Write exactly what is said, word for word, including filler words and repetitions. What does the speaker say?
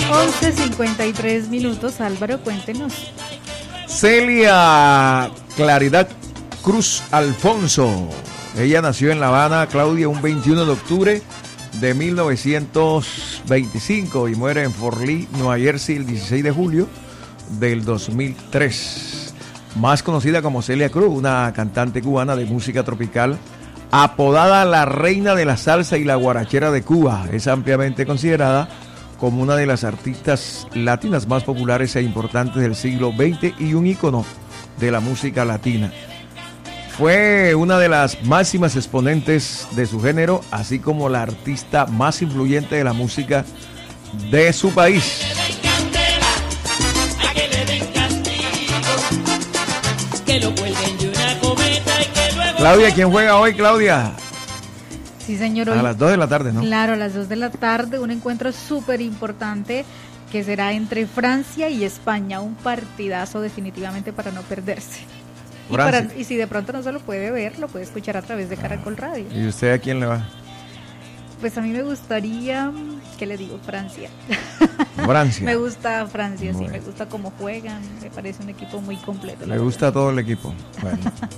once cincuenta y tres minutos, Álvaro, cuéntenos. Celia Claridad Cruz Alfonso. Ella nació en La Habana, Claudia, un veintiuno de octubre de mil novecientos veinticinco y muere en Fort Lee, Nueva Jersey, el dieciséis de julio del dos mil tres. Más conocida como Celia Cruz, una cantante cubana de música tropical, apodada la reina de la salsa y la guarachera de Cuba. Es ampliamente considerada como una de las artistas latinas más populares e importantes del siglo veinte y un ícono de la música latina. Fue una de las máximas exponentes de su género, así como la artista más influyente de la música de su país. Claudia, ¿quién juega hoy, Claudia? Sí, señor. Hoy, a las dos de la tarde, ¿no? Claro, a las dos de la tarde, un encuentro súper importante que será entre Francia y España, un partidazo definitivamente para no perderse. Y, para, y si de pronto no se lo puede ver, lo puede escuchar a través de Caracol Radio. ¿Y usted a quién le va? Pues a mí me gustaría, ¿qué le digo? Francia. Francia. Me gusta Francia, bueno. Sí, me gusta cómo juegan, me parece un equipo muy completo. Le gusta todo el equipo. Bueno.